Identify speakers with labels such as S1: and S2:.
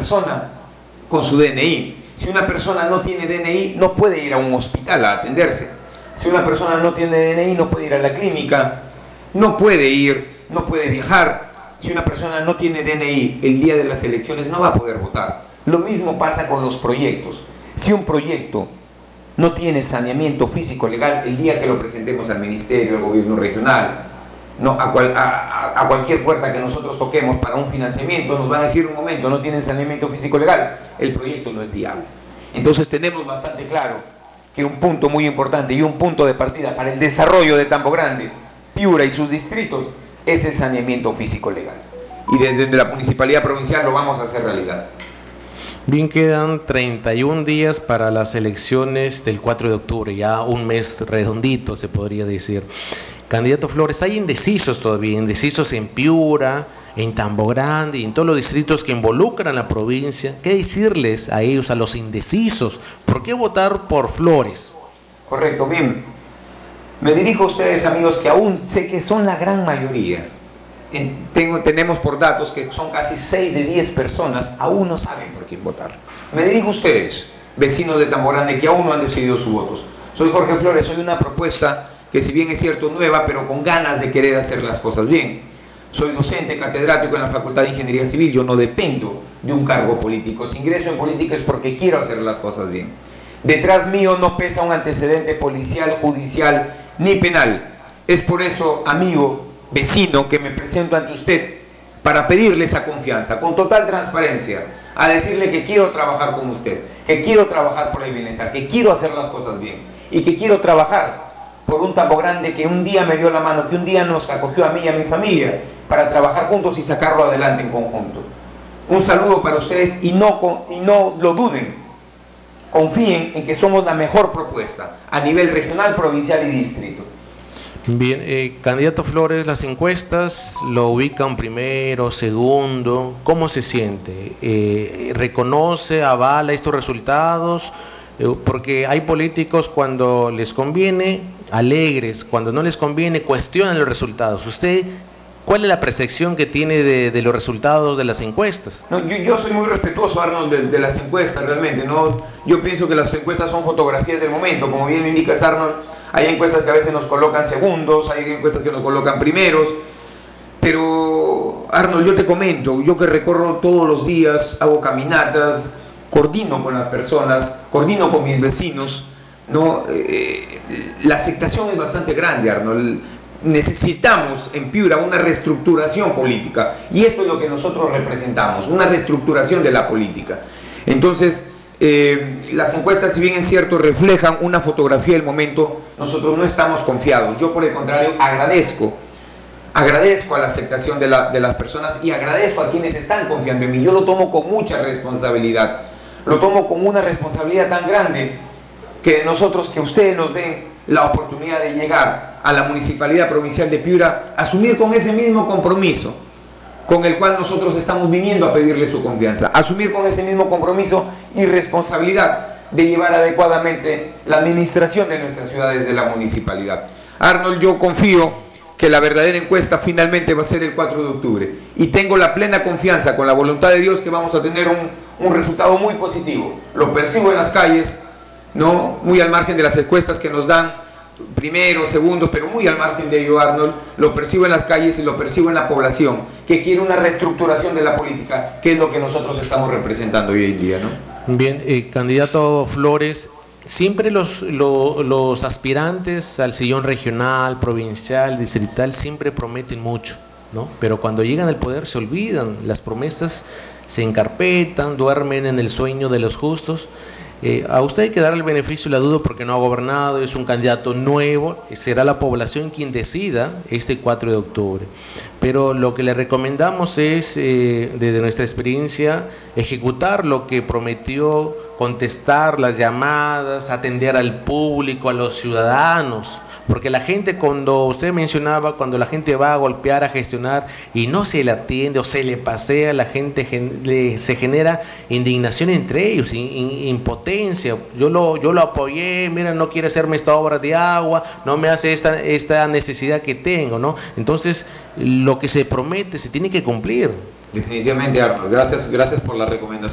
S1: persona con su DNI. Si una persona no tiene DNI, no puede ir a un hospital a atenderse. Si una persona no tiene DNI, no puede ir a la clínica, no puede viajar. Si una persona no tiene DNI, el día de las elecciones no va a poder votar. Lo mismo pasa con los proyectos. Si un proyecto no tiene saneamiento físico legal, el día que lo presentemos al ministerio, al gobierno regional, no, a cualquier puerta que nosotros toquemos para un financiamiento, nos van a decir: un momento, no tienen saneamiento físico legal, el proyecto no es viable. Entonces tenemos bastante claro que un punto muy importante y un punto de partida para el desarrollo de Tambo Grande, Piura y sus distritos es el saneamiento físico legal. Y desde la Municipalidad Provincial lo vamos a hacer realidad.
S2: Bien, quedan 31 días para las elecciones del 4 de octubre, ya un mes redondito se podría decir. Candidato Flores, hay indecisos todavía, indecisos en Piura, en Tambo Grande y en todos los distritos que involucran la provincia. ¿Qué decirles a ellos, a los indecisos? ¿Por qué votar por Flores?
S1: Correcto, bien. Me dirijo a ustedes, amigos, que aún sé que son la gran mayoría. Tenemos por datos que son casi 6 de 10 personas, aún no saben por quién votar. Me dirijo a ustedes, vecinos de Tambo Grande, que aún no han decidido sus votos. Soy Jorge Flores, soy una propuesta que, si bien es cierto, nueva, pero con ganas de querer hacer las cosas bien. Soy docente catedrático en la Facultad de Ingeniería Civil, yo no dependo de un cargo político. Si ingreso en política es porque quiero hacer las cosas bien. Detrás mío no pesa un antecedente policial, judicial, ni penal. Es por eso, amigo, vecino, que me presento ante usted para pedirle esa confianza, con total transparencia, a decirle que quiero trabajar con usted, que quiero trabajar por el bienestar, que quiero hacer las cosas bien y que quiero trabajar por un Tambo Grande que un día me dio la mano, que un día nos acogió a mí y a mi familia para trabajar juntos y sacarlo adelante en conjunto. Un saludo para ustedes y no lo duden. Confíen en que somos la mejor propuesta a nivel regional, provincial y distrito.
S2: Bien, candidato Flores, las encuestas lo ubican primero, segundo. ¿Cómo se siente? ¿Reconoce, avala estos resultados? Porque hay políticos, cuando les conviene, alegres; cuando no les conviene, cuestionan los resultados. ¿Usted cuál es la percepción que tiene de los resultados de las encuestas?
S1: No, yo soy muy respetuoso, Arnold, de las encuestas, realmente. ¿No? Yo pienso que las encuestas son fotografías del momento. Como bien me indicas, Arnold, hay encuestas que a veces nos colocan segundos, hay encuestas que nos colocan primeros. Pero, Arnold, yo te comento, yo que recorro todos los días, hago caminatas, coordino con las personas, coordino con mis vecinos, ¿no? La aceptación es bastante grande, Arnold. Necesitamos en Piura una reestructuración política, y esto es lo que nosotros representamos, una reestructuración de la política. Entonces, las encuestas, si bien es cierto, reflejan una fotografía del momento, nosotros no estamos confiados. Yo, por el contrario, agradezco a la aceptación de las personas, y agradezco a quienes están confiando en mí. Yo lo tomo con mucha responsabilidad, lo tomo con una responsabilidad tan grande que ustedes nos den la oportunidad de llegar a la Municipalidad Provincial de Piura, asumir con ese mismo compromiso con el cual nosotros estamos viniendo a pedirle su confianza, asumir con ese mismo compromiso y responsabilidad de llevar adecuadamente la administración de nuestras ciudades de la municipalidad. Arnold, yo confío que la verdadera encuesta finalmente va a ser el 4 de octubre, y tengo la plena confianza, con la voluntad de Dios, que vamos a tener un resultado muy positivo. Lo percibo en las calles, ¿no? Muy al margen de las encuestas que nos dan primero, segundo, pero muy al margen de ello, Arnold, lo percibo en las calles y lo percibo en la población, que quiere una reestructuración de la política, que es lo que nosotros estamos representando hoy en día, ¿no?
S2: Bien, candidato Flores, siempre los aspirantes al sillón regional, provincial, distrital, siempre prometen mucho, ¿no? Pero cuando llegan al poder se olvidan, las promesas se encarpetan, duermen en el sueño de los justos. A usted hay que darle el beneficio de la duda porque no ha gobernado, es un candidato nuevo, será la población quien decida este 4 de octubre. Pero lo que le recomendamos es, desde nuestra experiencia, ejecutar lo que prometió, contestar las llamadas, atender al público, a los ciudadanos. Porque la gente, cuando usted mencionaba, cuando la gente va a golpear, a gestionar y no se le atiende o se le pasea, la gente se genera indignación entre ellos, impotencia. Yo lo apoyé, mira, no quiere hacerme esta obra de agua, no me hace esta necesidad que tengo, ¿no? Entonces, lo que se promete se tiene que cumplir.
S1: Definitivamente, Arnold. Gracias por la recomendación.